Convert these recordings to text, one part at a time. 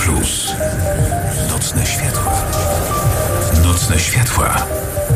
Plus. Nocne światła. Nocne światła.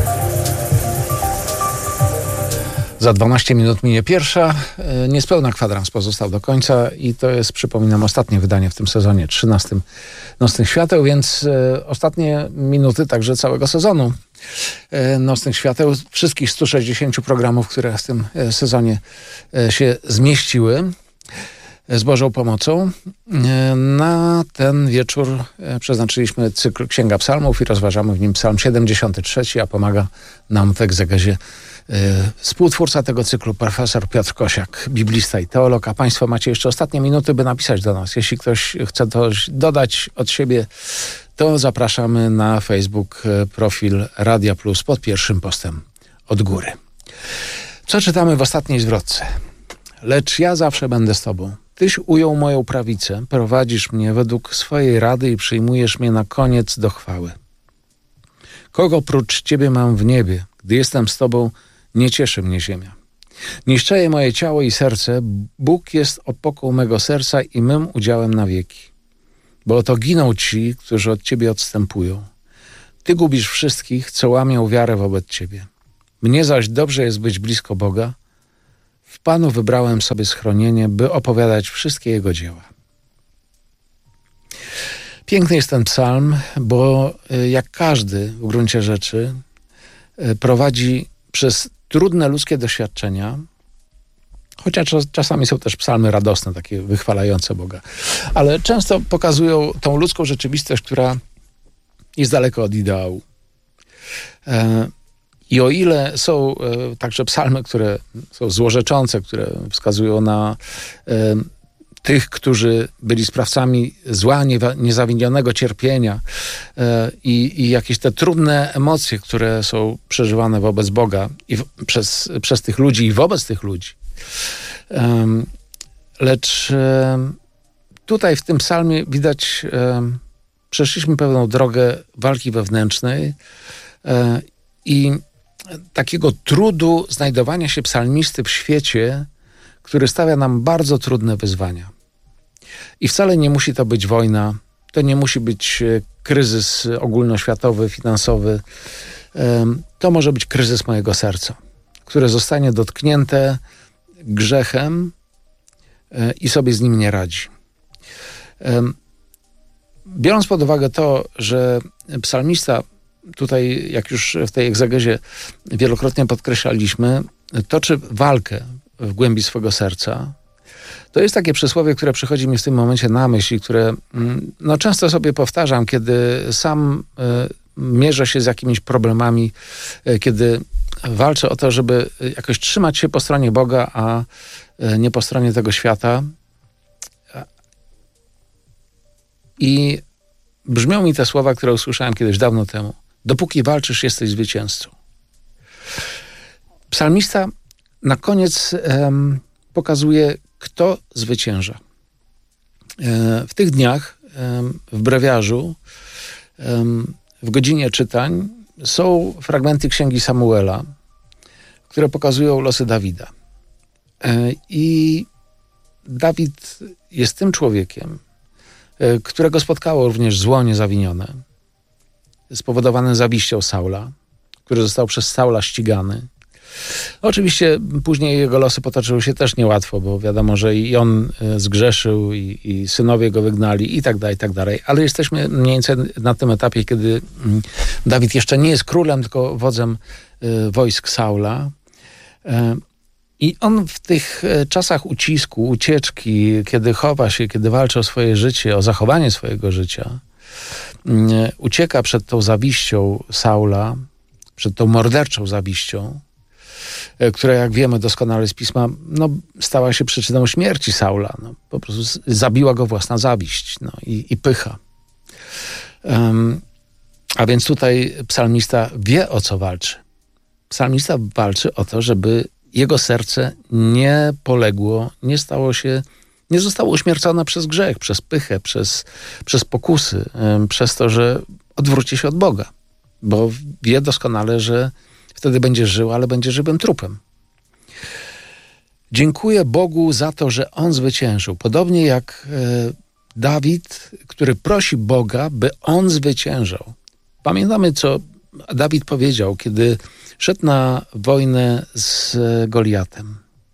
Za 12 minut minie pierwsza. Niespełna kwadrans pozostał do końca i to jest, przypominam, ostatnie wydanie w tym sezonie 13 Nocnych Świateł, więc ostatnie minuty także całego sezonu Nocnych Świateł. Wszystkich 160 programów, które w tym sezonie się zmieściły z Bożą pomocą. Na ten wieczór przeznaczyliśmy cykl Księga Psalmów i rozważamy w nim Psalm 73, a pomaga nam w egzegezie współtwórca tego cyklu, profesor Piotr Kosiak, biblista i teolog. A Państwo macie jeszcze ostatnie minuty, by napisać do nas. Jeśli ktoś chce coś dodać od siebie, to zapraszamy na Facebook profil Radia Plus pod pierwszym postem od góry. Co czytamy w ostatniej zwrotce? Lecz ja zawsze będę z Tobą. Tyś ujął moją prawicę, prowadzisz mnie według swojej rady i przyjmujesz mnie na koniec do chwały. Kogo prócz Ciebie mam w niebie? Gdy jestem z Tobą, nie cieszy mnie ziemia. Niszczeje moje ciało i serce, Bóg jest opoką mego serca i mym udziałem na wieki. Bo oto giną ci, którzy od Ciebie odstępują. Ty gubisz wszystkich, co łamią wiarę wobec Ciebie. Mnie zaś dobrze jest być blisko Boga. W Panu wybrałem sobie schronienie, by opowiadać wszystkie Jego dzieła. Piękny jest ten psalm, bo jak każdy w gruncie rzeczy prowadzi przez trudne ludzkie doświadczenia, chociaż czasami są też psalmy radosne, takie wychwalające Boga, ale często pokazują tą ludzką rzeczywistość, która jest daleko od ideału. I o ile są także psalmy, które są złorzeczące, które wskazują na tych, którzy byli sprawcami zła, niezawinionego cierpienia i jakieś te trudne emocje, które są przeżywane wobec Boga i przez tych ludzi i wobec tych ludzi. Lecz tutaj w tym psalmie widać, przeszliśmy pewną drogę walki wewnętrznej i takiego trudu znajdowania się psalmisty w świecie, który stawia nam bardzo trudne wyzwania. I wcale nie musi to być wojna, to nie musi być kryzys ogólnoświatowy, finansowy. To może być kryzys mojego serca, które zostanie dotknięte grzechem i sobie z nim nie radzi. Biorąc pod uwagę to, że psalmista tutaj, jak już w tej egzegezie wielokrotnie podkreślaliśmy, toczy walkę w głębi swego serca. To jest takie przysłowie, które przychodzi mi w tym momencie na myśl i które często sobie powtarzam, kiedy sam mierzę się z jakimiś problemami, kiedy walczę o to, żeby jakoś trzymać się po stronie Boga, a nie po stronie tego świata. I brzmią mi te słowa, które usłyszałem kiedyś dawno temu. Dopóki walczysz, jesteś zwycięzcą. Psalmista na koniec pokazuje, kto zwycięża. W tych dniach w brewiarzu, w godzinie czytań są fragmenty Księgi Samuela, które pokazują losy Dawida. I Dawid jest tym człowiekiem, którego spotkało również zło niezawinione, spowodowane zawiścią Saula, który został przez Saula ścigany. Oczywiście później jego losy potoczyły się też niełatwo, bo wiadomo, że i on zgrzeszył, i synowie go wygnali i tak dalej, ale jesteśmy mniej więcej na tym etapie, kiedy Dawid jeszcze nie jest królem, tylko wodzem wojsk Saula. I on w tych czasach ucisku, ucieczki, kiedy chowa się, kiedy walczy o swoje życie, o zachowanie swojego życia, ucieka przed tą zawiścią Saula, przed tą morderczą zawiścią, która, jak wiemy doskonale z Pisma, stała się przyczyną śmierci Saula. Po prostu zabiła go własna zawiść i pycha. A więc tutaj psalmista wie, o co walczy. Psalmista walczy o to, żeby jego serce nie poległo, nie zostało uśmiercone przez grzech, przez pychę, przez pokusy, przez to, że odwróci się od Boga. Bo wie doskonale, że wtedy będzie żył, ale będzie żywym trupem. Dziękuję Bogu za to, że On zwyciężył. Podobnie jak Dawid, który prosi Boga, by on zwyciężał. Pamiętamy, co Dawid powiedział, kiedy szedł na wojnę z Goliatem.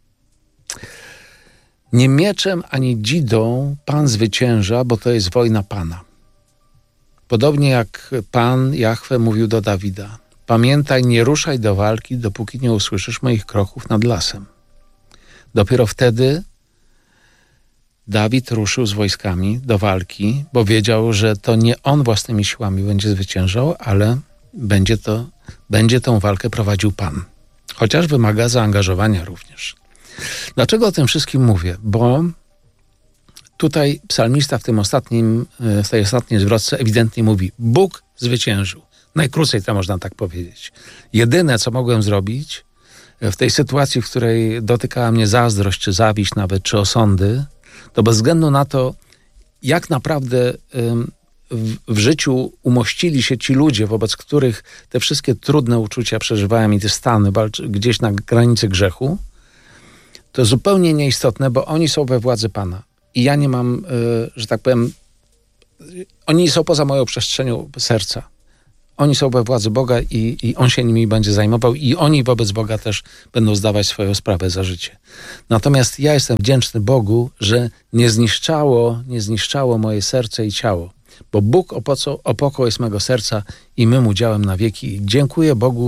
Nie mieczem ani dzidą Pan zwycięża, bo to jest wojna Pana. Podobnie jak Pan Jahwe mówił do Dawida: pamiętaj, nie ruszaj do walki, dopóki nie usłyszysz moich kroków nad lasem. Dopiero wtedy Dawid ruszył z wojskami do walki, bo wiedział, że to nie on własnymi siłami będzie zwyciężał, ale będzie tą walkę prowadził Pan. Chociaż wymaga zaangażowania również. Dlaczego o tym wszystkim mówię? Bo tutaj psalmista w tej ostatniej zwrotce ewidentnie mówi: Bóg zwyciężył. Najkrócej to można tak powiedzieć. Jedyne, co mogłem zrobić w tej sytuacji, w której dotykała mnie zazdrość, czy zawiść nawet, czy osądy, to bez względu na to, jak naprawdę w życiu umościli się ci ludzie, wobec których te wszystkie trudne uczucia przeżywałem i te stany gdzieś na granicy grzechu, to zupełnie nieistotne, bo oni są we władzy Pana. I ja nie mam, że tak powiem, oni są poza moją przestrzenią serca. Oni są we władzy Boga i On się nimi będzie zajmował i oni wobec Boga też będą zdawać swoją sprawę za życie. Natomiast ja jestem wdzięczny Bogu, że nie zniszczało moje serce i ciało, bo Bóg opokój jest mego serca i mym udziałem na wieki. I dziękuję Bogu,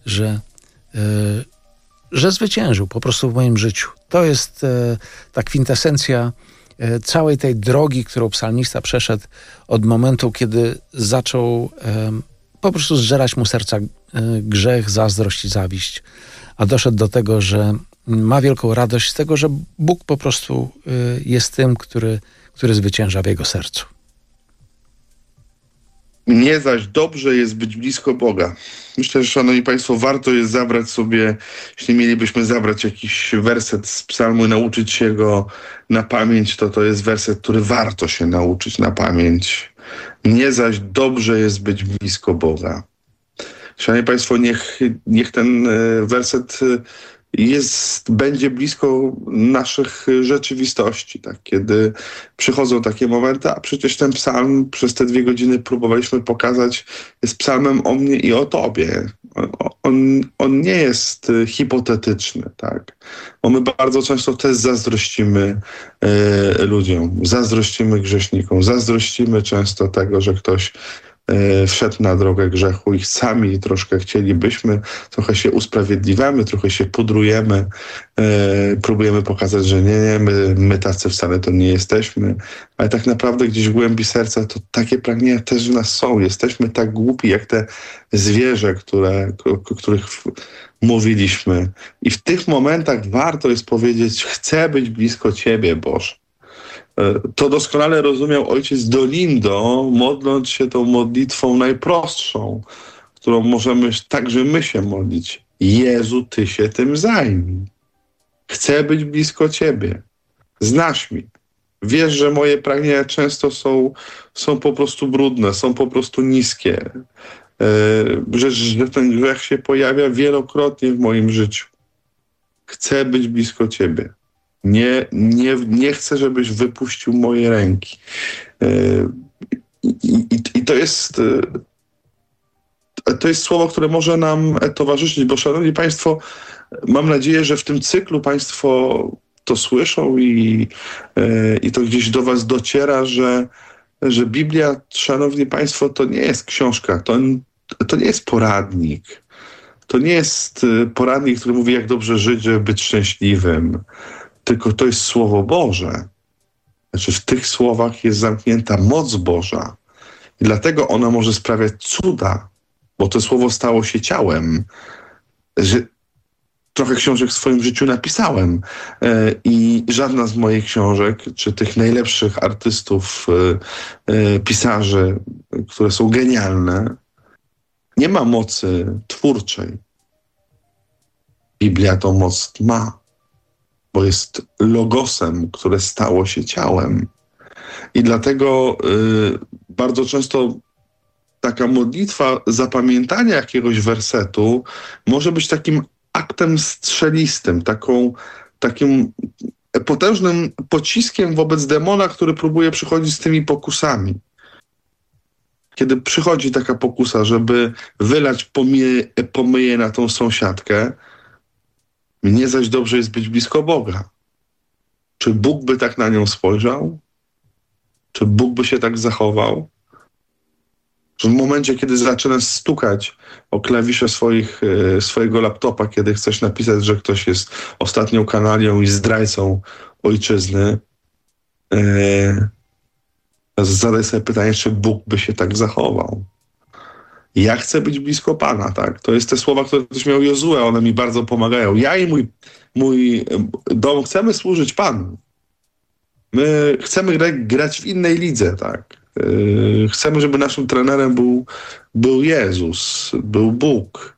że zwyciężył po prostu w moim życiu. To jest ta kwintesencja całej tej drogi, którą psalmista przeszedł od momentu, kiedy zaczął po prostu zżerać mu serca grzech, zazdrość i zawiść, a doszedł do tego, że ma wielką radość z tego, że Bóg po prostu jest tym, który zwycięża w jego sercu. Mnie zaś dobrze jest być blisko Boga. Myślę, że, szanowni państwo, warto jest zabrać sobie, jeśli mielibyśmy zabrać jakiś werset z psalmu i nauczyć się go na pamięć, to jest werset, który warto się nauczyć na pamięć. Mnie zaś dobrze jest być blisko Boga. Szanowni państwo, niech ten werset będzie blisko naszych rzeczywistości, tak? Kiedy przychodzą takie momenty, a przecież ten psalm przez te 2 godziny próbowaliśmy pokazać, jest psalmem o mnie i o tobie. On nie jest hipotetyczny, tak? Bo my bardzo często też zazdrościmy ludziom, zazdrościmy grzesznikom, zazdrościmy często tego, że ktoś wszedł na drogę grzechu i sami troszkę chcielibyśmy, trochę się usprawiedliwiamy, trochę się pudrujemy, próbujemy pokazać, że nie, my tacy wcale to nie jesteśmy, ale tak naprawdę gdzieś w głębi serca to takie pragnienia też w nas są. Jesteśmy tak głupi jak te zwierzę, o których mówiliśmy. I w tych momentach warto jest powiedzieć: chcę być blisko Ciebie, Boże. To doskonale rozumiał ojciec Dolindo, modląc się tą modlitwą najprostszą, którą możemy także my się modlić. Jezu, Ty się tym zajmij. Chcę być blisko Ciebie. Znasz mnie. Wiesz, że moje pragnienia często są po prostu brudne, są po prostu niskie. Że ten grzech się pojawia wielokrotnie w moim życiu. Chcę być blisko Ciebie. Nie chcę, żebyś wypuścił moje ręki. I to jest słowo, które może nam towarzyszyć, bo szanowni państwo, mam nadzieję, że w tym cyklu państwo to słyszą i to gdzieś do was dociera, że Biblia, szanowni państwo, to nie jest książka, to nie jest poradnik. To nie jest poradnik, który mówi, jak dobrze żyć, żeby być szczęśliwym. Tylko to jest Słowo Boże. Znaczy w tych słowach jest zamknięta moc Boża. I dlatego ona może sprawiać cuda, bo to Słowo stało się ciałem. Że trochę książek w swoim życiu napisałem i żadna z moich książek, czy tych najlepszych artystów, pisarzy, które są genialne, nie ma mocy twórczej. Biblia tą moc ma, bo jest logosem, które stało się ciałem. I dlatego bardzo często taka modlitwa zapamiętania jakiegoś wersetu może być takim aktem strzelistym, takim potężnym pociskiem wobec demona, który próbuje przychodzić z tymi pokusami. Kiedy przychodzi taka pokusa, żeby wylać pomyje na tą sąsiadkę, mnie zaś dobrze jest być blisko Boga. Czy Bóg by tak na nią spojrzał? Czy Bóg by się tak zachował? Że w momencie, kiedy zaczynasz stukać o klawisze swojego laptopa, kiedy chcesz napisać, że ktoś jest ostatnią kanalią i zdrajcą ojczyzny, zadaj sobie pytanie, czy Bóg by się tak zachował. Ja chcę być blisko Pana, tak? To jest te słowa, które ktoś miał Jozue, one mi bardzo pomagają. Ja i mój dom chcemy służyć Panu. My chcemy grać w innej lidze, tak? Chcemy, żeby naszym trenerem był Jezus, był Bóg.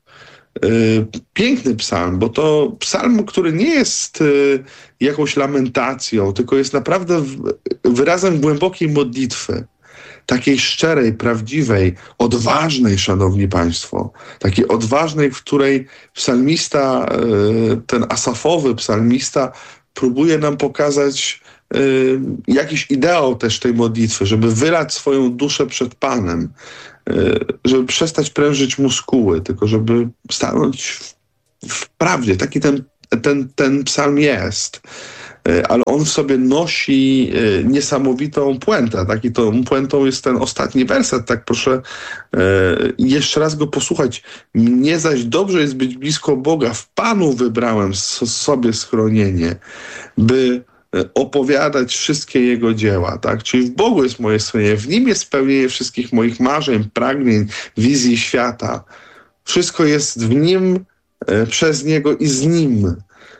Piękny psalm, bo to psalm, który nie jest jakąś lamentacją, tylko jest naprawdę wyrazem głębokiej modlitwy. Takiej szczerej, prawdziwej, odważnej, szanowni państwo. Takiej odważnej, w której psalmista, ten asafowy psalmista próbuje nam pokazać jakiś ideał też tej modlitwy, żeby wylać swoją duszę przed Panem, żeby przestać prężyć muskuły, tylko żeby stanąć w prawdzie. Taki ten psalm jest. Ale on w sobie nosi niesamowitą puentę. Tak? I tą puentą jest ten ostatni werset. Tak, proszę jeszcze raz go posłuchać. Mnie zaś dobrze jest być blisko Boga. W Panu wybrałem sobie schronienie, by opowiadać wszystkie Jego dzieła. Tak? Czyli w Bogu jest moje schronienie. W Nim jest spełnienie wszystkich moich marzeń, pragnień, wizji świata. Wszystko jest w Nim, przez Niego i z Nim.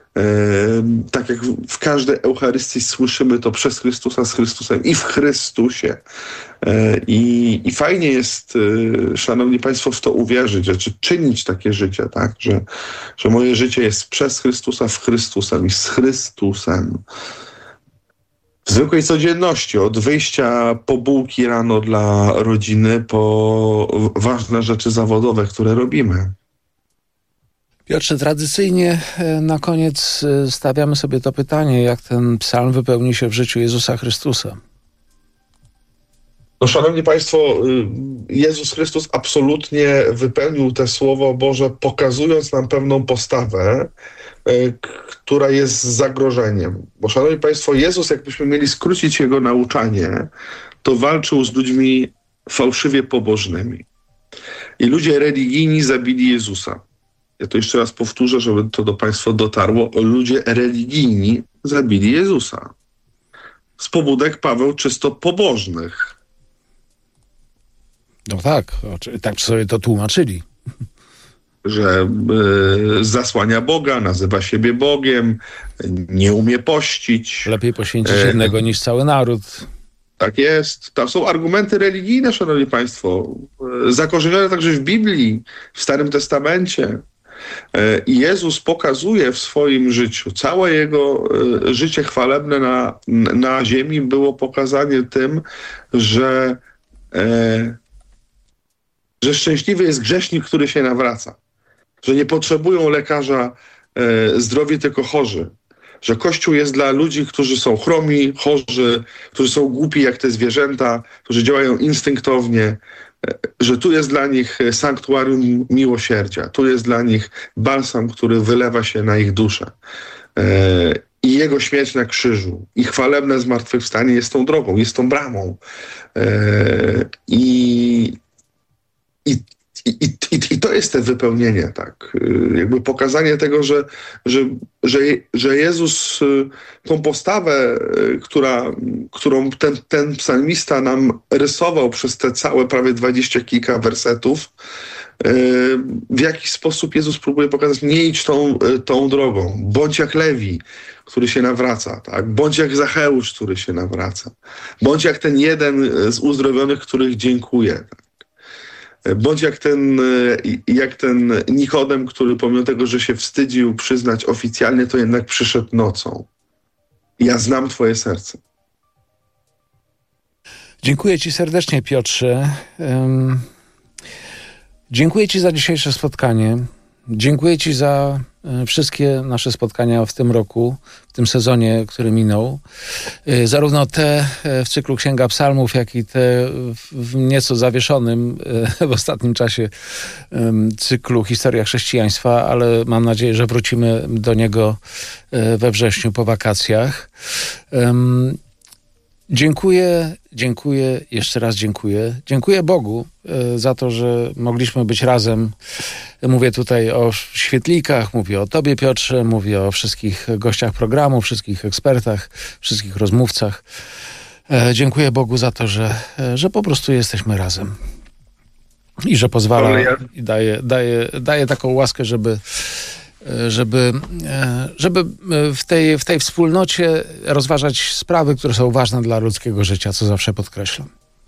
Tak jak w każdej Eucharystii słyszymy to przez Chrystusa, z Chrystusem i w Chrystusie. I fajnie jest, szanowni państwo, w to uwierzyć, czy czynić takie życie, tak? Że moje życie jest przez Chrystusa, w Chrystusem i z Chrystusem. W zwykłej codzienności, od wyjścia po bułki rano dla rodziny, po ważne rzeczy zawodowe, które robimy. Piotrze, tradycyjnie na koniec stawiamy sobie to pytanie, jak ten psalm wypełni się w życiu Jezusa Chrystusa. No, szanowni państwo, Jezus Chrystus absolutnie wypełnił te Słowo Boże, pokazując nam pewną postawę, która jest zagrożeniem. Bo, szanowni państwo, Jezus, jakbyśmy mieli skrócić Jego nauczanie, to walczył z ludźmi fałszywie pobożnymi. I ludzie religijni zabili Jezusa. Ja to jeszcze raz powtórzę, żeby to do państwa dotarło. Ludzie religijni zabili Jezusa. Z pobudek, Paweł, czysto pobożnych. No tak, tak sobie to tłumaczyli. Że zasłania Boga, nazywa siebie Bogiem, nie umie pościć. Lepiej poświęcić jednego niż cały naród. Tak jest. To są argumenty religijne, szanowni państwo. Zakorzenione także w Biblii, w Starym Testamencie. I Jezus pokazuje w swoim życiu, całe Jego życie chwalebne na ziemi było pokazanie tym, że szczęśliwy jest grzesznik, który się nawraca. Że nie potrzebują lekarza zdrowi, tylko chorzy. Że Kościół jest dla ludzi, którzy są chromi, chorzy, którzy są głupi jak te zwierzęta, którzy działają instynktownie, że tu jest dla nich sanktuarium miłosierdzia, tu jest dla nich balsam, który wylewa się na ich duszę. I Jego śmierć na krzyżu, i chwalebne zmartwychwstanie jest tą drogą, jest tą bramą. I to jest te wypełnienie, tak. Jakby pokazanie tego, że Jezus tą postawę, którą ten psalmista nam rysował przez te całe prawie 20 kilka wersetów, w jakiś sposób Jezus próbuje pokazać, nie idź tą drogą. Bądź jak Lewi, który się nawraca, tak? Bądź jak Zacheusz, który się nawraca. Bądź jak ten jeden z uzdrowionych, których dziękuję. Tak? Bądź jak ten Nikodem, który pomimo tego, że się wstydził przyznać oficjalnie, to jednak przyszedł nocą. Ja znam twoje serce. Dziękuję ci serdecznie, Piotrze. Dziękuję ci za dzisiejsze spotkanie. Dziękuję Ci za wszystkie nasze spotkania w tym roku, w tym sezonie, który minął. Zarówno te w cyklu Księga Psalmów, jak i te w nieco zawieszonym w ostatnim czasie cyklu Historia Chrześcijaństwa, ale mam nadzieję, że wrócimy do niego we wrześniu po wakacjach. Dziękuję, jeszcze raz dziękuję. Dziękuję Bogu za to, że mogliśmy być razem. Mówię tutaj o świetlikach, mówię o Tobie, Piotrze, mówię o wszystkich gościach programu, wszystkich ekspertach, wszystkich rozmówcach. Dziękuję Bogu za to, że po prostu jesteśmy razem. I że pozwala i daje taką łaskę, żeby w tej wspólnocie rozważać sprawy, które są ważne dla ludzkiego życia, co zawsze podkreślam.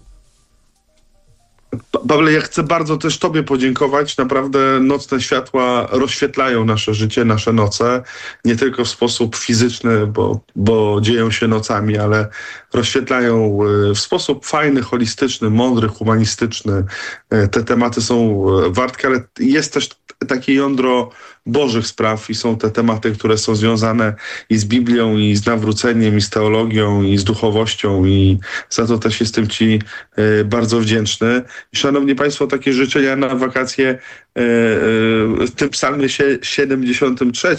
Pawle, ja chcę bardzo też Tobie podziękować. Naprawdę nocne światła rozświetlają nasze życie, nasze noce. Nie tylko w sposób fizyczny, bo dzieją się nocami, ale rozświetlają w sposób fajny, holistyczny, mądry, humanistyczny. Te tematy są wartkie, ale jest też takie jądro Bożych spraw i są te tematy, które są związane i z Biblią, i z nawróceniem, i z teologią, i z duchowością, i za to też jestem Ci bardzo wdzięczny. Szanowni Państwo, takie życzenia na wakacje w tym psalmie 73,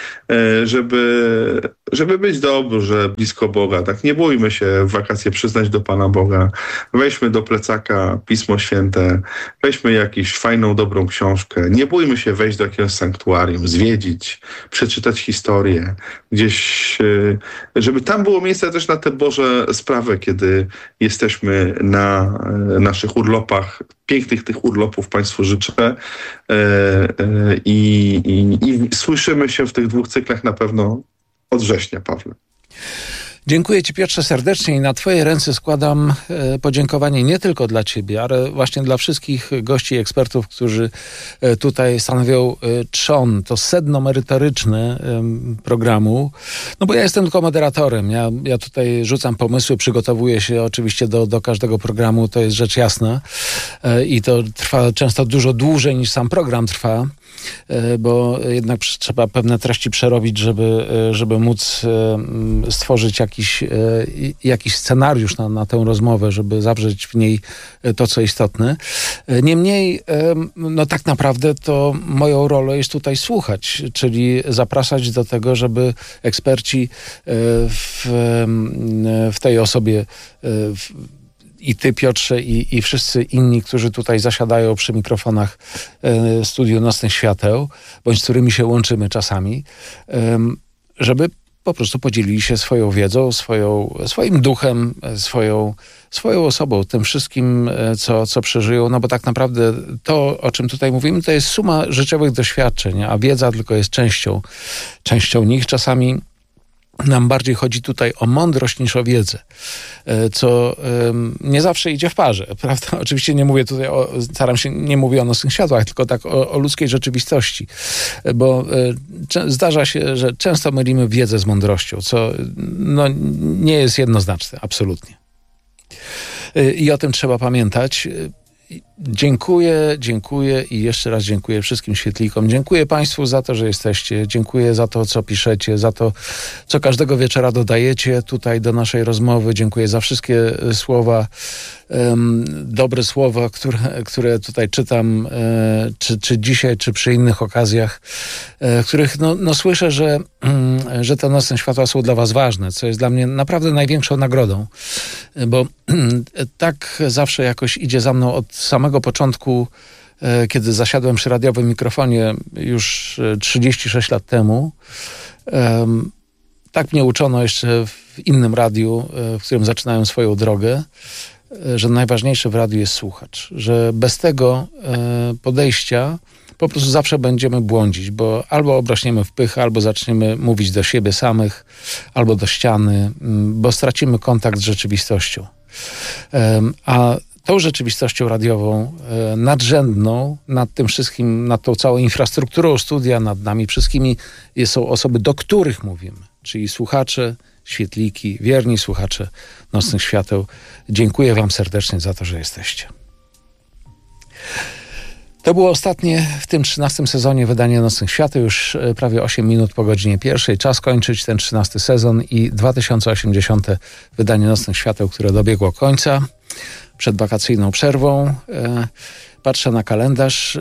żeby być dobrze blisko Boga. Tak, nie bójmy się w wakacje przyznać do Pana Boga. Weźmy do plecaka Pismo Święte, weźmy jakąś fajną, dobrą książkę. Nie bójmy się wejść do jakiegoś sanktuarium, zwiedzić, przeczytać historię. Gdzieś, żeby tam było miejsce też na te Boże sprawy, kiedy jesteśmy na naszych urlopach. Pięknych tych urlopów Państwu życzę i słyszymy się w tych 2 cyklach na pewno od września, Pawle. Dziękuję Ci, Piotrze, serdecznie i na Twoje ręce składam podziękowanie nie tylko dla Ciebie, ale właśnie dla wszystkich gości i ekspertów, którzy tutaj stanowią trzon, to sedno merytoryczne programu. No bo ja jestem tylko moderatorem. Ja tutaj rzucam pomysły, przygotowuję się oczywiście do każdego programu, to jest rzecz jasna. I to trwa często dużo dłużej niż sam program trwa, bo jednak trzeba pewne treści przerobić, żeby móc stworzyć jakiś scenariusz na tę rozmowę, żeby zawrzeć w niej to, co istotne. Niemniej, no tak naprawdę to moją rolą jest tutaj słuchać, czyli zapraszać do tego, żeby eksperci w tej osobie i Ty, Piotrze, i wszyscy inni, którzy tutaj zasiadają przy mikrofonach Studiu Nocnych Świateł, bądź z którymi się łączymy czasami, żeby po prostu podzielili się swoją wiedzą, swoim duchem, swoją osobą, tym wszystkim, co przeżyją, no bo tak naprawdę to, o czym tutaj mówimy, to jest suma życiowych doświadczeń, a wiedza tylko jest częścią nich. Czasami nam bardziej chodzi tutaj o mądrość niż o wiedzę, co nie zawsze idzie w parze, prawda? Oczywiście nie mówię tutaj nie mówię o nocnych światłach, tylko tak o ludzkiej rzeczywistości, bo zdarza się, że często mylimy wiedzę z mądrością, co no, nie jest jednoznaczne, absolutnie. I o tym trzeba pamiętać. Dziękuję i jeszcze raz dziękuję wszystkim świetlikom. Dziękuję Państwu za to, że jesteście. Dziękuję za to, co piszecie, za to, co każdego wieczora dodajecie tutaj do naszej rozmowy. Dziękuję za wszystkie słowa, dobre słowa, które tutaj czytam, czy dzisiaj, czy przy innych okazjach, w których no słyszę, że te nocne światła są dla Was ważne, co jest dla mnie naprawdę największą nagrodą, bo tak zawsze jakoś idzie za mną od samego początku, kiedy zasiadłem przy radiowym mikrofonie już 36 lat temu. Tak mnie uczono jeszcze w innym radiu, w którym zaczynałem swoją drogę, że najważniejsze w radiu jest słuchacz, że bez tego podejścia po prostu zawsze będziemy błądzić, bo albo obrośniemy w pychę, albo zaczniemy mówić do siebie samych, albo do ściany, bo stracimy kontakt z rzeczywistością. A tą rzeczywistością radiową nadrzędną nad tym wszystkim, nad tą całą infrastrukturą studia, nad nami wszystkimi są osoby, do których mówimy, czyli słuchacze, świetliki, wierni słuchacze Nocnych Świateł. Dziękuję Wam serdecznie za to, że jesteście. To było ostatnie w tym 13 sezonie wydanie Nocnych Świateł. Już prawie 8 minut po godzinie 1. Czas kończyć ten 13 sezon i 2080 wydanie Nocnych Świateł, które dobiegło końca przed wakacyjną przerwą. Patrzę na kalendarz.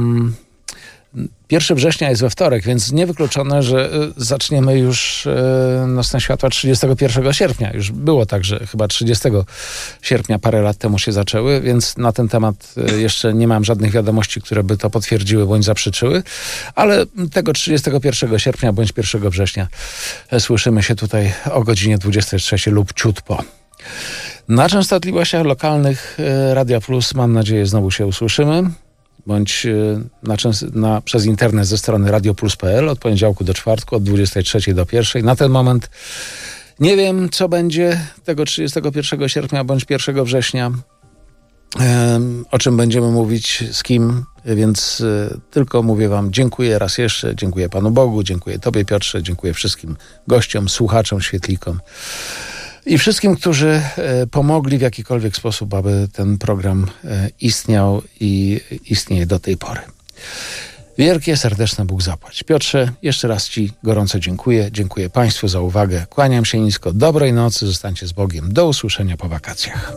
1 września jest we wtorek, więc niewykluczone, że zaczniemy już Nocne Światła 31 sierpnia. Już było tak, że chyba 30 sierpnia parę lat temu się zaczęły, więc na ten temat jeszcze nie mam żadnych wiadomości, które by to potwierdziły bądź zaprzeczyły, ale tego 31 sierpnia bądź 1 września słyszymy się tutaj o godzinie 23 lub ciut po. Na częstotliwościach lokalnych Radia Plus, mam nadzieję, znowu się usłyszymy, bądź przez internet ze strony radioplus.pl od poniedziałku do czwartku, od 23 do 1. Na ten moment nie wiem, co będzie tego 31 sierpnia bądź 1 września, o czym będziemy mówić, z kim, więc tylko mówię wam dziękuję raz jeszcze, dziękuję Panu Bogu, dziękuję Tobie, Piotrze, dziękuję wszystkim gościom, słuchaczom, świetlikom i wszystkim, którzy pomogli w jakikolwiek sposób, aby ten program istniał i istnieje do tej pory. Wielkie, serdeczne Bóg zapłać. Piotrze, jeszcze raz Ci gorąco dziękuję. Dziękuję Państwu za uwagę. Kłaniam się nisko. Dobrej nocy. Zostańcie z Bogiem. Do usłyszenia po wakacjach.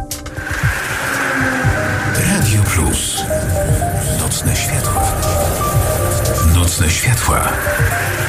Radio Plus. Nocne światła. Nocne światła.